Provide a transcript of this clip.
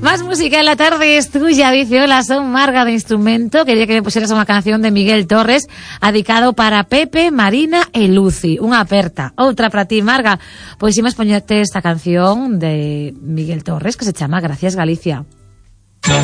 Más música en la tarde es tuya, dice. Hola, son Marga de Instrumento. Quería que me pusieras una canción de Miguel Torres, dedicado para Pepe, Marina e Lucy. Unha aperta. Outra para ti, Marga. Pois imos poñerte esta canción de Miguel Torres que se chama Gracias Galicia.